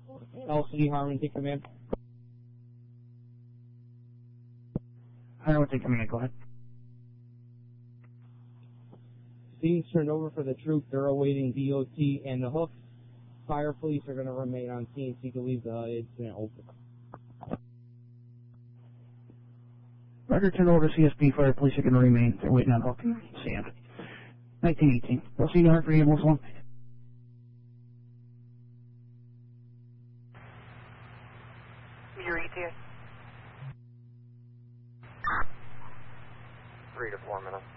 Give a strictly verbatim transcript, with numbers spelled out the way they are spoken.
L C D Harmon, take command. I don't take command, go ahead. Scene's turned over for the troop. They're awaiting D O T and the hook. Fire police are going to remain on scene so you can leave the incident open. Roger, turn over to C S B. Fire police are going to remain. They're waiting on hook. Stand. nineteen eighteen. We'll see you hard for ambulance one. Your E T A. Three to four minutes.